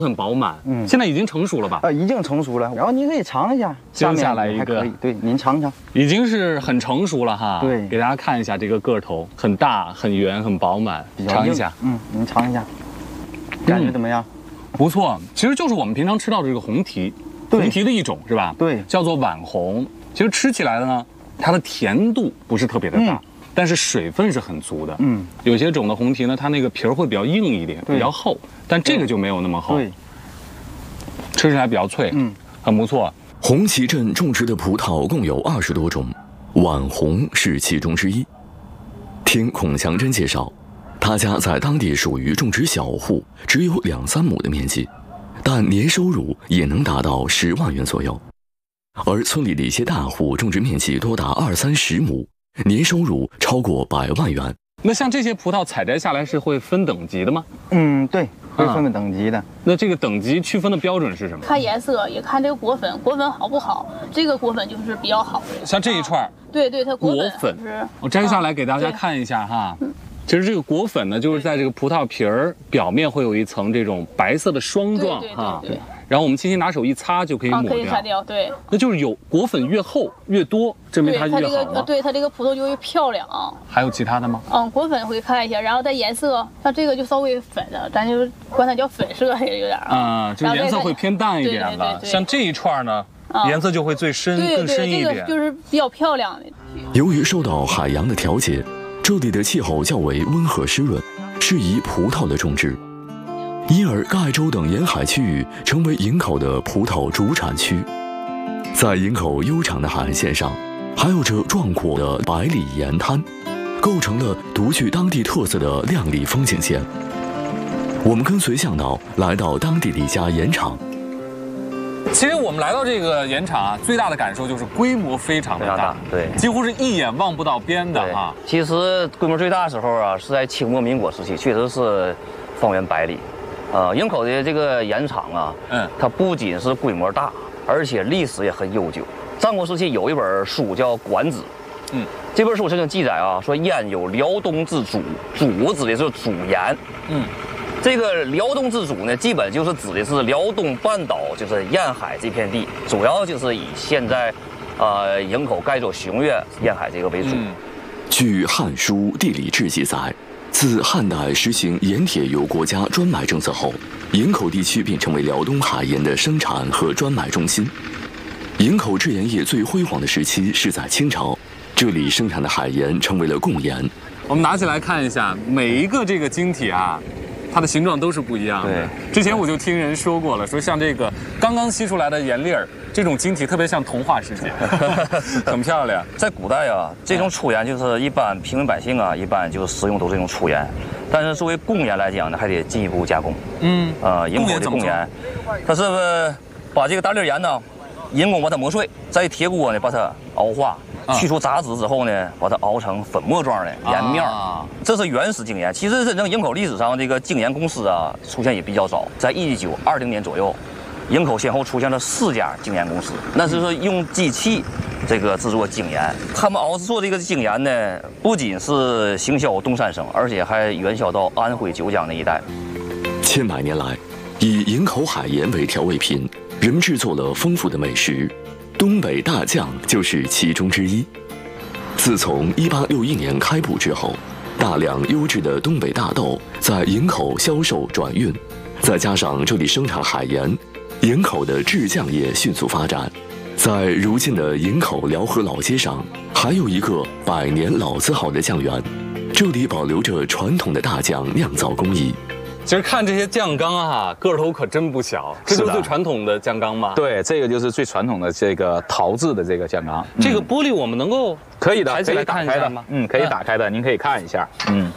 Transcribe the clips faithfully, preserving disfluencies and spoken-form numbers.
很饱满。 嗯， 现在已经成熟了吧？ 啊，已经成熟了。然后你可以尝一下， 接下来一个， 可以，对，您尝尝。 已经是很成熟了哈。 对， 给大家看一下这个个头，很大、很圆、很饱满。尝一下， 嗯，您尝一下，感觉怎么样？ 不错，其实就是我们平常吃到的这个红提，红提的一种是吧？ 对， 叫做晚红。其实吃起来呢，它的甜度不是特别的大。嗯，但是水分是很足的，嗯，有些种的红提呢，它那个皮儿会比较硬一点，比较厚，但这个就没有那么厚，对，吃起来比较脆，嗯，很不错。 红旗镇种植的葡萄共有二十多种，晚红是其中之一。听孔祥珍介绍，他家在当地属于种植小户，只有两三亩的面积，但年收入也能达到十万元左右。而村里的一些大户种植面积多达二三十亩。年收入超过百万元。 那像这些葡萄采摘下来是会分等级的吗？ 嗯，对，会分等级的。啊， 那这个等级区分的标准是什么？ 看颜色，也看这个果粉，果粉好不好？这个果粉就是比较好的。 像这一串，啊， 对对，它果粉，就是我摘下来给大家看一下哈。嗯，其实这个果粉呢，就是在这个葡萄皮儿表面会有一层这种白色的霜状哈。对。然后我们轻轻拿手一擦就可以抹掉， 可以擦掉，对。 那就是有果粉越厚越多，证明它越好了。 对它这个葡萄就越漂亮。 还有其他的吗？ 嗯，果粉会看一下，然后再颜色，像这个就稍微粉的，咱就管它叫粉色，也有点啊，这个颜色会偏淡一点了。像这一串呢，颜色就会最深、更深一点， 就是比较漂亮的。 由于受到海洋的调节，这里的气候较为温和湿润，适宜葡萄的种植。因而，赣州等沿海区域成为营口的葡萄主产区。在营口悠长的海岸线上，还有着壮阔的百里盐滩，构成了独具当地特色的亮丽风景线。我们跟随向导来到当地的一家盐场。 其实我们来到这个盐场啊，最大的感受就是规模非常的大， 对， 几乎是一眼望不到边的啊。 其实规模最大的时候啊，是在清末民国时期，确实是方圆百里。呃，营口的这个盐场啊，嗯，它不仅是规模大，而且历史也很悠久。战国时期有一本书叫《管子》，嗯，这本书曾经记载啊，说盐有辽东之主，主指的是主盐，嗯，这个辽东之主呢，基本就是指的是辽东半岛，就是沿海这片地，主要就是以现在，呃，营口赣州雄岳沿海这个为主。嗯， 据《汉书地理志》记载。自汉代实行盐铁由国家专卖政策后，营口地区便成为辽东海盐的生产和专卖中心。营口制盐业最辉煌的时期是在清朝，这里生产的海盐成为了贡盐。 我们拿起来看一下，每一个这个晶体啊，它的形状都是不一样的。对，之前我就听人说过了，说像这个刚刚吸出来的盐粒儿，这种晶体特别像童话世界，很漂亮。 在古代啊，这种粗盐就是一般平民百姓啊，一般就使用都是这种粗盐，但是作为贡盐来讲呢，还得进一步加工。嗯，呃，营口的贡盐，它是把这个大粒盐呢，人工把它磨碎，在铁锅呢把它熬化。去除杂质之后呢，把它熬成粉末状的盐面，啊，这是原始精盐。其实真正营口历史上这个精盐公司啊，出现也比较早，在一九二零年左右，营口先后出现了四家精盐公司，那就是用机器这个制作精盐。他们熬制做这个精盐呢，不仅是行销东三省，而且还远销到安徽九江那一带。 千百年来，以营口海盐为调味品，人们制作了丰富的美食。东北大酱就是其中之一。自从一八六一年开埠之后，大量优质的东北大豆在营口销售转运，再加上这里生产海盐，营口的制酱业迅速发展。在如今的营口辽河老街上，还有一个百年老字号的酱园，这里保留着传统的大酱酿造工艺。 其实看这些酱缸啊，个头可真不小。这就是最传统的酱缸吗？ 对，这个就是最传统的这个陶制的这个酱缸。 这个玻璃我们能够可以的， 抬起来看一下吗？ 嗯，可以打开的，您可以看一下。嗯。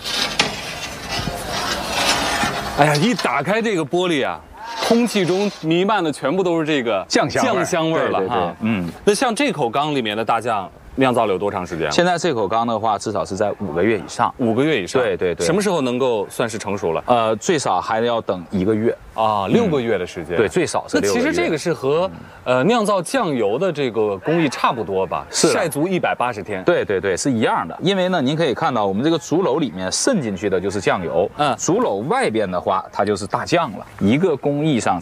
哎呀，一打开这个玻璃啊，空气中弥漫的全部都是这个酱香酱香味了哈。嗯。那像这口缸里面的大酱。酿造了有多长时间？ 现在这口缸的话，至少是在五个月以上。 五个月以上， 对对对。 什么时候能够算是成熟了？ 呃，最少还要等一个月啊，六个月的时间。 对，最少是六个月。 那其实这个是和呃酿造酱油的这个工艺差不多吧？ 是晒足一百八十天。 对对对，是一样的。因为呢，您可以看到我们这个竹篓里面渗进去的就是酱油，嗯，竹篓外边的话，它就是大酱了。一个工艺上